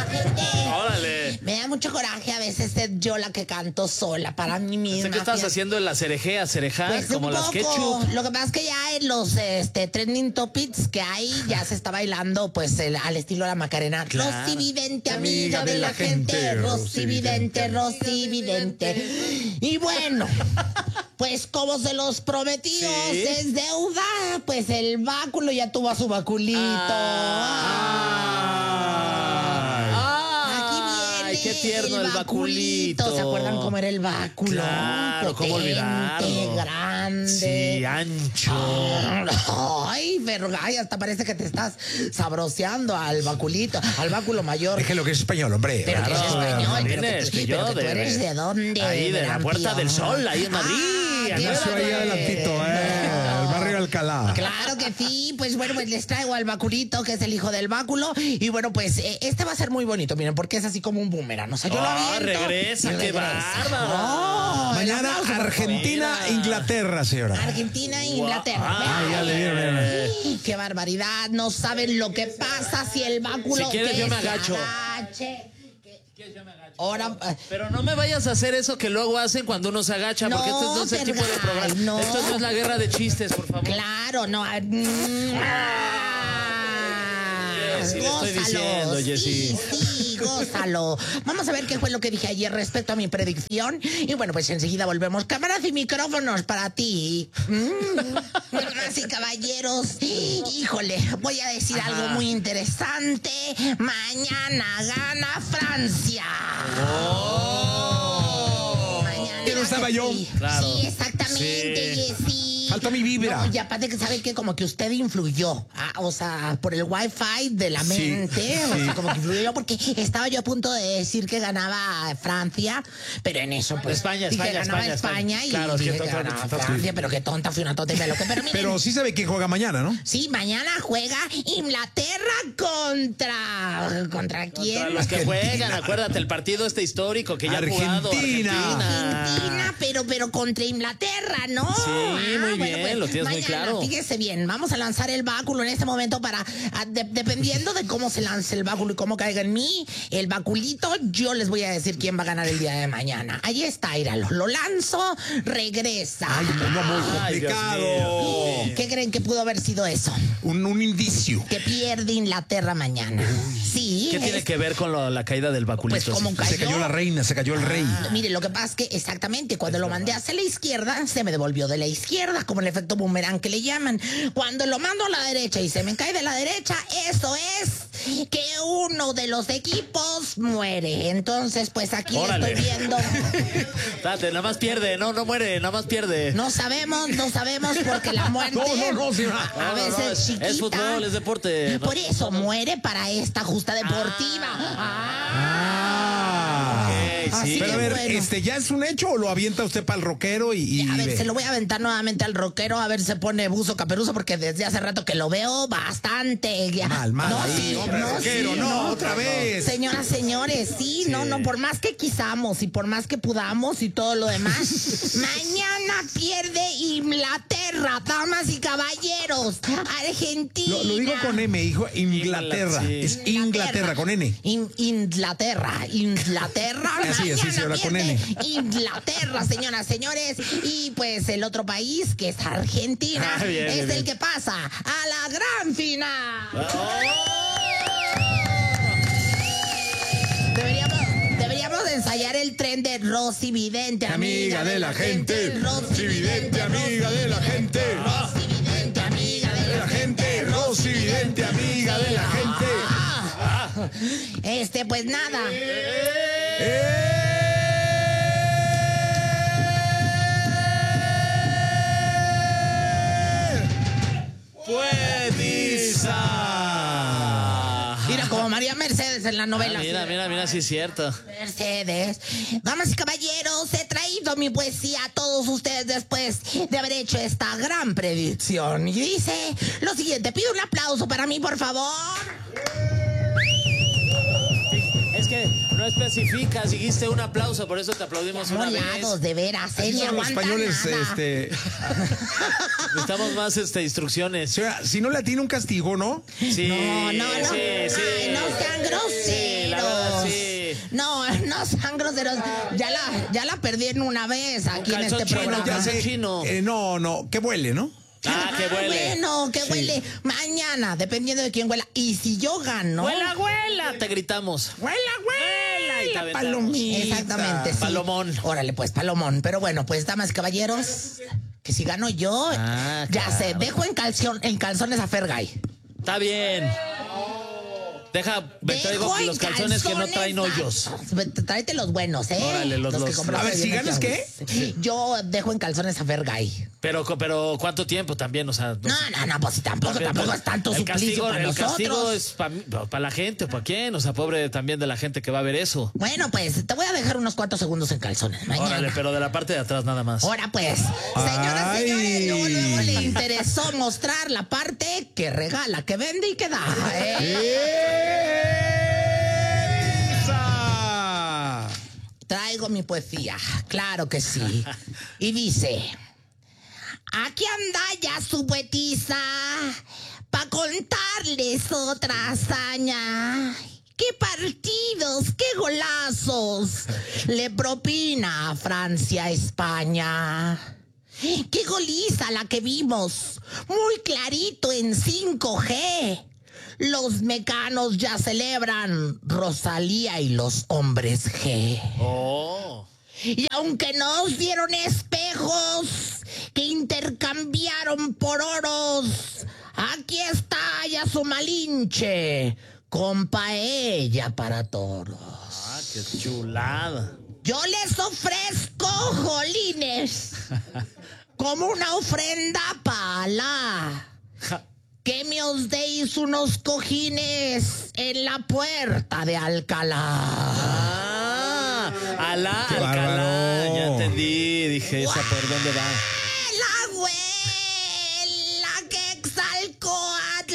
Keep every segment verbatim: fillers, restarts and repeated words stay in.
gente. Órale. Me da mucho coraje a veces ser yo la que canto sola para mí misma. ¿Qué estás haciendo en la cerejea, cereja? Pues como un las poco. ketchup. Lo que pasa es que ya en los este, trending topics que hay ya se está bailando pues el, al estilo de la Macarena. Claro. Rosy Vidente, amiga de la gente. Rosy Vidente, Rosy Vidente. Y bueno, pues como se los prometió, ¿Sí? es deuda, pues el báculo ya tuvo a su baculito. Ah. Ay, qué tierno el baculito. ¿Se acuerdan cómo era el báculo? Claro, cómo Potente, olvidarlo. grande. Sí, ancho. Ay, Fergay, hasta parece que te estás sabroseando al baculito, al báculo mayor. Déjelo que es español, hombre. Pero que es Claro, español, pero que, Martínez, tú- que pero yo que tú de- eres de dónde. Ahí, de la gran Puerta tío? del Sol, ahí en Madrid. Ah, qué Nació ahí bárbaro. adelantito, ¿eh? El barrio Alcalá. Claro que sí, pues bueno, pues les traigo al baculito, que es el hijo del báculo. Y bueno, pues eh, este va a ser muy bonito, miren, porque es así como un boomerang. O sea, yo lo Ah, aviento regresa, y qué bárbaro. Oh, el Mañana aplauso, por Argentina, Mira. Inglaterra, señora. favor. Argentina e Inglaterra. Ah, ya le dieron, eh. Ay, qué barbaridad. No saben lo que pasa si el báculo. Si quieres, que yo me se agacho. agache. Ahora. eh, Pero no me vayas a hacer eso que luego hacen cuando uno se agacha, porque No, este no es el tipo de Fergay, programa. no. Esto no es la guerra de chistes, por favor. Claro, no. ah, mm, ah, Jessy, le estoy gózalo, diciendo, Jessy. Sí, sí, gózalo. Vamos a ver qué fue lo que dije ayer respecto a mi predicción. Y bueno, pues enseguida volvemos. Cámaras y micrófonos para ti. Mm, damas y caballeros. Híjole, voy a decir Ajá. algo muy interesante. Mañana gana Francia. Mañana. Que no estaba yo. Sí, Claro. sí, exactamente, Sí. Jessy. Faltó mi vibra. No, y aparte que sabe que como que usted influyó, ah, o sea, por el wifi de la Sí, mente, o sí. sea, como que influyó porque estaba yo a punto de decir que ganaba Francia, pero en eso pues España, dije España, ganaba España, España, España. y Claro, es que dije que tonta, ganaba tonta, Francia, pero qué tonta fui una tonta y me lo que, pero miren, Pero sí sabe quién juega mañana, ¿no? sí, mañana juega Inglaterra contra ¿contra quién? Contra los que Argentina. juegan, acuérdate, el partido este histórico que ya ha jugado. Argentina. Argentina, pero, pero contra Inglaterra, ¿no? Sí, muy bien, lo tienes muy mañana, claro. Fíjese bien, vamos a lanzar el báculo en este momento para, a- de- dependiendo de cómo se lance el báculo y cómo caiga en mí, el baculito, yo les voy a decir quién va a ganar el día de mañana. Ahí está, íralo, lo lanzo, regresa. Ay, no, muy Ay, Dios complicado. mío. ¿Qué creen que pudo haber sido eso? Un, un indicio. Que pierde Inglaterra mañana. Sí. ¿Qué tiene es- que ver con lo- la caída del baculito? Pues como Se cayó la reina, se cayó el rey. Mire, lo que pasa es que exactamente cuando lo mandé hacia la izquierda, se me devolvió de la izquierda, como el efecto boomerang que le llaman. Cuando lo mando a la derecha y se me cae de la derecha, eso es que uno de los equipos muere. Entonces, pues aquí Órale. estoy viendo. Date, nada más pierde, no, no muere, nada más pierde. No sabemos, no sabemos porque la muerte No, no, no, señora. a, a No, no, veces no, es- chiquita. es fútbol, es deporte, ¿no? Por eso muere para esta justa deportiva. Ah. Ok, Así sí. Pero a que ver, bueno. ¿este ya es un hecho o lo avienta usted para el rockero y, y A ver, ve? se lo voy a aventar nuevamente al rockero, a ver si se pone buzo caperuzo, porque desde hace rato que lo veo bastante. ya. Mal, mal. No, ahí, sí, hombre, no, rockero, sí, no, otra vez. Señoras, señores, sí, no, no, por más que quisamos y por más que pudamos y todo lo demás, mañana pierde Inglaterra, damas y caballeros. Argentina. Lo, lo digo con M, hijo. Inglaterra. Sí. Es Inglaterra con N. In- Inglaterra, Inglaterra. Así es, sí, mañana señora, con pierde N. Inglaterra, señoras, señores. Y pues el otro país, que es Argentina, Ah, bien, es bien, el bien. que pasa a la gran final. Deberíamos, deberíamos ensayar el tren de Rosy Vidente, amiga de la gente. Rosy Vidente, amiga de la gente. Rosy Vidente, amiga de De la gente, Rosy Vidente, amiga de la gente. Ah, Este, pues nada. Puediza. Mira, como María Mercedes en la novela. Ah, mira, mira, mira, sí es cierto. Mercedes. Damas y caballeros, he traído mi poesía a todos ustedes después de haber hecho esta gran predicción. Y dice lo siguiente, pido un aplauso para mí, por favor. Es que no especificas, dijiste un aplauso, por eso te aplaudimos una vez. Molados, de veras, ¿eh? Así Ni son los aguanta españoles, nada. este. Necesitamos más este, instrucciones. Señora, si no le tiene un castigo, ¿no? Sí, No, no, no. sí, sí. Ay, no sean groseros. Sí, la verdad no sean groseros. Ya la, ya la perdí en una vez aquí en calzón este chino, programa. Ya sé. chino. Eh, no, no, que huele, ¿no? Ah, que huele. Bueno, que Sí. huele. Mañana, dependiendo de quién huela. Y si yo gano. ¡Huela, huela! Te gritamos. ¡Huela, Huela, y te huela! aventamos. Palomita. Exactamente, sí. Palomón. Órale, pues, palomón. Pero bueno, pues, damas y caballeros, que si gano yo, Ah, ya claro. sé, dejo en, calción, en calzones a Fergay. Está bien. Deja, me traigo Dejo en los calzones que no traen calzones a- hoyos. Tráete los buenos, ¿eh? Órale, los- que los- compraste A ver, si bien ganas, aquí. Yo dejo en calzones a Fergay. Pero, pero ¿cuánto tiempo también? O sea, No, no, no, pues tampoco, También, tampoco pues, es tanto el suplicio castigo, para el nosotros. castigo es para la gente, ¿para quién? O sea, pobre también de la gente que va a ver eso. Bueno, pues te voy a dejar unos cuantos segundos en calzones mañana. Órale, pero de la parte de atrás nada más. Ahora pues, señoras y Ay. señores, luego, luego le interesó mostrar la parte que regala, que vende y que da. ¿eh? ¡Esa! Traigo mi poesía, claro que sí. Y dice, aquí anda ya su poetisa, pa' contarles otra hazaña. ¡Qué partidos, qué golazos! Le propina a Francia a España. ¡Qué goliza la que vimos! Muy clarito en cinco G. Los mecanos ya celebran Rosalía y los hombres G. Oh. Y aunque nos dieron espejos que intercambiaron por oros, aquí está ya su Malinche con paella para toros. Ah, qué chulada. Yo les ofrezco, jolines, como una ofrenda para Alá, que me os deis unos cojines en la puerta de Alcalá. Ah, Alá, Qué Alcalá. bárbaro. Ya entendí, dije, ¿esa por dónde va? La abuela Quetzalcóatl,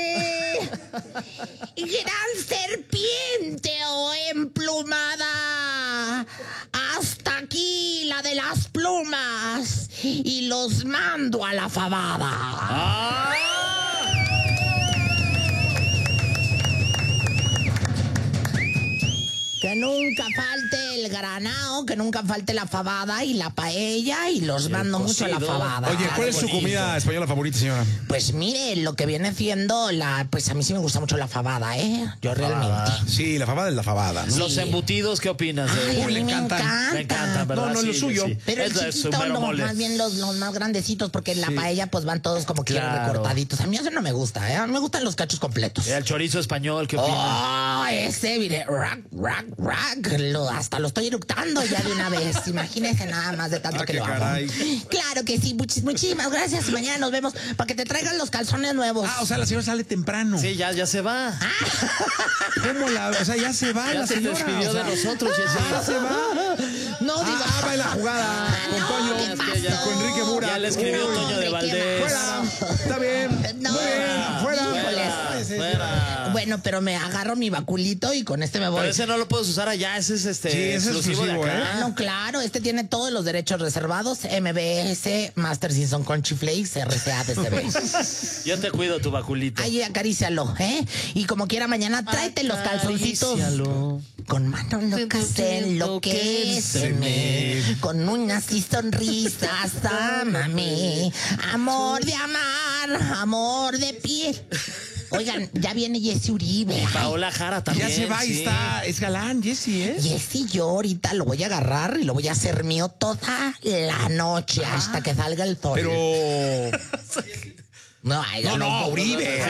gran serpiente o emplumada, hasta aquí la de las plumas y los mando a la fabada. ¡Ah! Que nunca falte el granao, que nunca falte la fabada y la paella y los mando mucho a la cocido. fabada. Oye, ¿cuál es su bonito. comida española favorita, señora? Pues mire, lo que viene siendo la... Pues a mí sí me gusta mucho la fabada, ¿eh? Yo realmente. Sí, la fabada es la fabada, ¿no? Los embutidos, ¿qué opinas? de- Ay, a Uy, le mí me encantan. encanta. Me encantan, ¿verdad? No, no es lo Sí, suyo. sí. Pero el Es la- su chiquito, mero no, mole. más bien los, los más grandecitos, porque en la paella pues van todos como quieren Claro. recortaditos. A mí eso no me gusta, ¿eh? A mí me gustan los cachos completos. El chorizo español, ¿qué opinas? Oh, ese, mire, rack, rack, rack, lo, hasta lo estoy eructando ya de una vez. Imagínese nada más de tanto Ah, que qué lo hago. caray. Claro que sí, muchis- muchísimas gracias. Mañana nos vemos para que te traigan los calzones nuevos. Ah, o sea, la señora sale temprano. Sí, ya, ya se va. ¿Cómo la...? O sea, ya se va ya la se señora. despidió o sea, de nosotros, Ya ya se va. No digo. Ah, va en la jugada. Con no, Toño. ¿qué Es que pasó? ya- Con Enrique Mura. Ya le escribió Uy, Toño de hombre, qué Valdés. Fuera. Está bien. No, Muy bien. Fuera. híjoles. Fuera. Bueno, pero me agarro mi baculito y con este me voy. Pero ese no lo puedes usar allá, ese es este Sí, ese es exclusivo, exclusivo, de ¿eh? acá. Ah, no, claro, este tiene todos los derechos reservados. M B S, Master Season Country Flakes, R C A D C B. Yo te cuido tu baculito. Ahí acarícialo, ¿eh? Y como quiera mañana, tráete los calzoncitos. Acarícialo. Con manos locas enloquéceme, con uñas y sonrisas, ámame. Amor de amar, amor de piel. Oigan, ya viene Jesse Uribe. Ay, Paola Jara también. Ya se va y sí. está. Es galán, Jesse, ¿eh? Jesse, yo ahorita lo voy a agarrar y lo voy a hacer mío toda la noche hasta que salga el sol. Pero. No, ay, No, no, no, Uribe.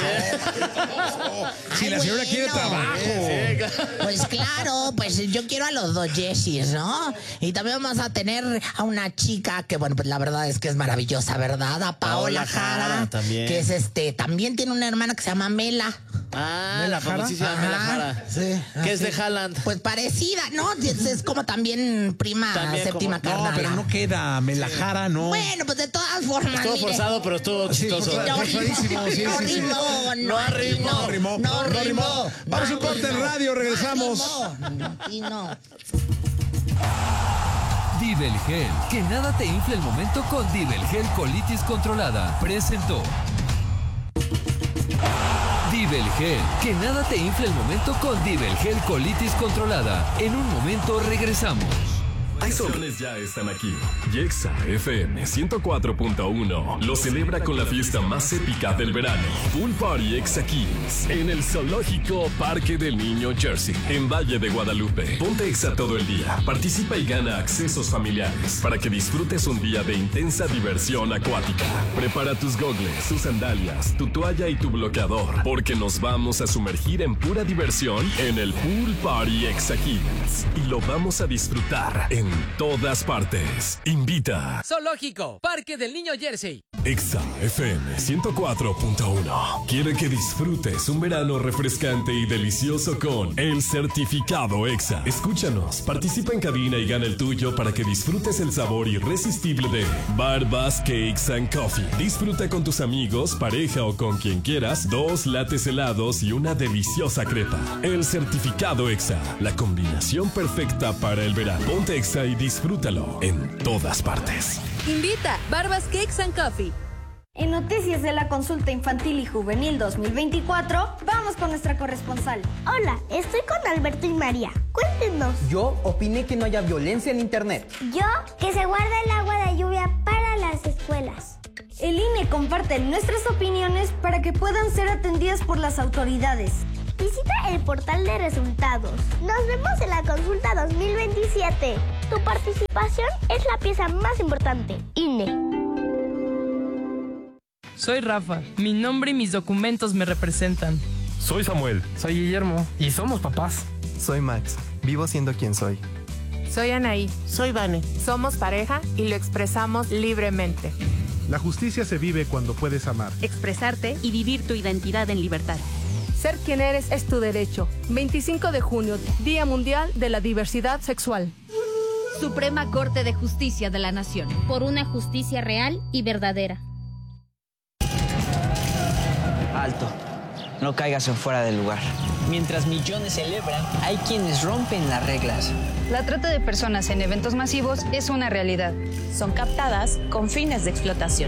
Si Ay, la señora bueno. quiere trabajo. Pues claro, pues yo quiero a los dos Jessies, ¿no? Y también vamos a tener a una chica que, bueno, pues la verdad es que es maravillosa, ¿verdad? A Paola Paola Jara, Jara, también. que es este, también tiene una hermana que se llama Mela. Ah, ¿Mela la Jara? famosísima Mela Ajá, Jara. sí, Que es de así. Haaland. Pues parecida, ¿no? Es, es como también prima También séptima como- No, carnala. pero no queda. Melajara, no. Bueno, pues de todas formas. Estuvo mire. forzado, pero estuvo Sí, chistoso. forzado. No Forzadísimo, sí, no sí, sí. rimó, No arrimó. No rimó. No No rimó. rimó. Vamos a un No corte en rimó. radio, regresamos. No rimó. Y no. Divelgel, que nada te infle el momento con Divelgel colitis controlada. Presentó. Divelgel, que nada te infle el momento con Divelgel Colitis Controlada. En un momento regresamos. Las vacaciones ya están aquí. Y Exa F M ciento cuatro punto uno lo celebra con la fiesta más épica del verano. Pool Party Exa Kids en el Zoológico Parque del Niño Jersey, en Valle de Guadalupe. Ponte Exa todo el día. Participa y gana accesos familiares para que disfrutes un día de intensa diversión acuática. Prepara tus gogles, tus sandalias, tu toalla y tu bloqueador, porque nos vamos a sumergir en pura diversión en el Pool Party Exa Kids. Y lo vamos a disfrutar en todas partes. Invita Zoológico, Parque del Niño Jersey. Exa F M ciento cuatro punto uno quiere que disfrutes un verano refrescante y delicioso con el certificado Exa. Escúchanos, participa en cabina y gana el tuyo para que disfrutes el sabor irresistible de Barbas Cakes and Coffee. Disfruta con tus amigos, pareja o con quien quieras dos lates helados y una deliciosa crepa. El certificado Exa, la combinación perfecta para el verano. Ponte Exa y disfrútalo en todas partes. Invita Barbas Cakes and Coffee. En Noticias de la Consulta Infantil y Juvenil dos mil veinticuatro, vamos con nuestra corresponsal. Hola, estoy con Alberto y María. Cuéntenos. Yo opiné que no haya violencia en internet. Yo, que se guarda el agua de lluvia para las escuelas. El I N E comparte nuestras opiniones para que puedan ser atendidas por las autoridades. Visita el portal de resultados. Nos vemos en la consulta dos mil veintisiete. Tu participación es la pieza más importante. I N E. Soy Rafa. Mi nombre y mis documentos me representan. Soy Samuel. Soy Guillermo. Y somos papás. Soy Max. Vivo siendo quien soy. Soy Anaí. Soy Vane. Somos pareja y lo expresamos libremente. La justicia se vive cuando puedes amar, expresarte y vivir tu identidad en libertad. Ser quien eres es tu derecho. veinticinco de junio, Día Mundial de la Diversidad Sexual. Suprema Corte de Justicia de la Nación. Por una justicia real y verdadera. Alto. No caigas en fuera del lugar. Mientras millones celebran, hay quienes rompen las reglas. La trata de personas en eventos masivos es una realidad. Son captadas con fines de explotación.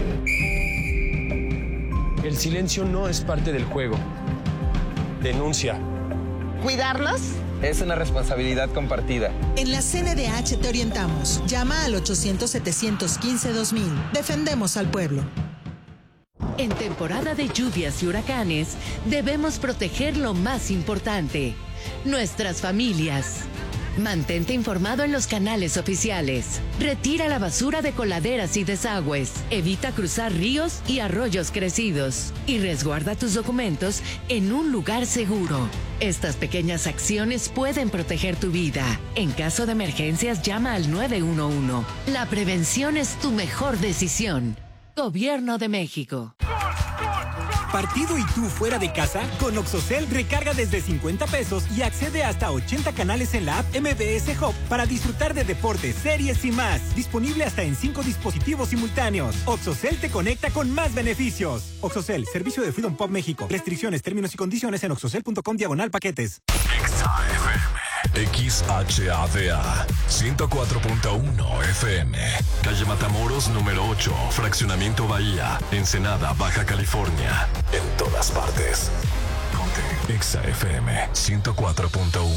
El silencio no es parte del juego. Denuncia. ¿Cuidarlos? Es una responsabilidad compartida. En la C N D H te orientamos. Llama al ochocientos, setecientos quince, dos mil. Defendemos al pueblo. En temporada de lluvias y huracanes, debemos proteger lo más importante, nuestras familias. Mantente informado en los canales oficiales. Retira la basura de coladeras y desagües. Evita cruzar ríos y arroyos crecidos. Y resguarda tus documentos en un lugar seguro. Estas pequeñas acciones pueden proteger tu vida. En caso de emergencias, llama al nueve uno uno. La prevención es tu mejor decisión. Gobierno de México. ¿Partido y tú fuera de casa? Con Oxocel recarga desde cincuenta pesos y accede hasta a ochenta canales en la app M B S Hub para disfrutar de deportes, series y más. Disponible hasta en cinco dispositivos simultáneos. Oxocel te conecta con más beneficios. Oxocel, servicio de Freedom Pop México. Restricciones, términos y condiciones en oxocel punto com diagonal paquetes. Exa F M, X H A D A, ciento cuatro punto uno F M. Calle Matamoros, número ocho, Fraccionamiento Bahía, Ensenada, Baja California. En todas partes. Ponte Exa F M ciento cuatro punto uno.